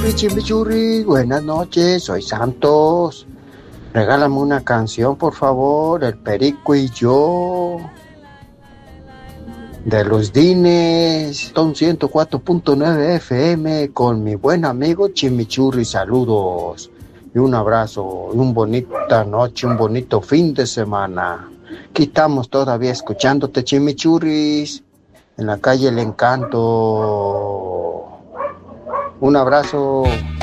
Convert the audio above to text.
Chimichurri, buenas noches, soy Santos. Regálame una canción, por favor, El Perico y yo, de los Dines, Ton 104.9 FM, con mi buen amigo Chimichurri. Saludos y un abrazo, y una bonita noche, un bonito fin de semana. Aquí estamos todavía escuchándote, Chimichurris, en la calle El Encanto. Un abrazo.